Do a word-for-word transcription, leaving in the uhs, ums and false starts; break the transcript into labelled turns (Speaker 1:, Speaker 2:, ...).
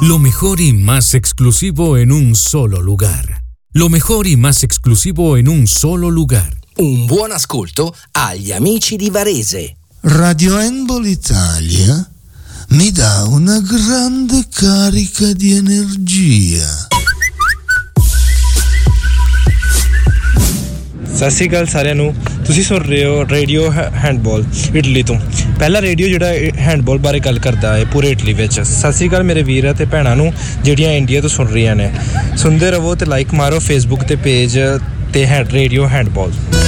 Speaker 1: Lo mejor y más exclusivo en un solo lugar. Lo mejor y más exclusivo en un solo lugar.
Speaker 2: Un buon ascolto agli amici di Varese.
Speaker 3: Radio Handball Italia mi dà una grande carica di energia.
Speaker 4: ਸਤਿ ਸ਼੍ਰੀ ਅਕਾਲ ਸਾਰਿਆਂ ਨੂੰ ਤੁਸੀਂ ਸੁਣ ਰਹੇ ਹੋ radio handball Italy ਤੋਂ ਪਹਿਲਾ ਰੇਡੀਓ ਜਿਹੜਾ ਹੈਂਡਬਾਲ ਬਾਰੇ ਗੱਲ ਕਰਦਾ ਹੈ ਪੂਰੇ ਇਟਲੀ ਵਿੱਚ ਸਤਿ ਸ਼੍ਰੀ ਅਕਾਲ ਮੇਰੇ ਵੀਰ ਅਤੇ ਭੈਣਾਂ ਨੂੰ ਜਿਹੜੀਆਂ ਇੰਡੀਆ ਤੋਂ ਸੁਣ ਰਹੀਆਂ ਨੇ ਸੁਣਦੇ ਰਹੋ ਤੇ ਲਾਈਕ ਮਾਰੋ ਫੇਸਬੁੱਕ ਤੇ ਪੇਜ ਤੇ ਹੈਂਡ ਰੇਡੀਓ ਹੈਂਡਬਾਲ